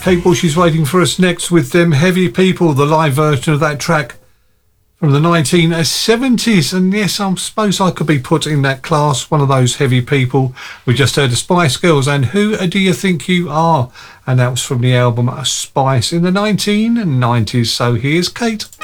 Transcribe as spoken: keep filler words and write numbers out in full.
Kate Bush is waiting for us next with them Heavy People, the live version of that track from the nineteen seventies. And yes, I suppose I could be put in that class, one of those heavy people. We just heard the Spice Girls and Who Do You Think You Are? And that was from the album Spice in the nineteen nineties. So here's Kate.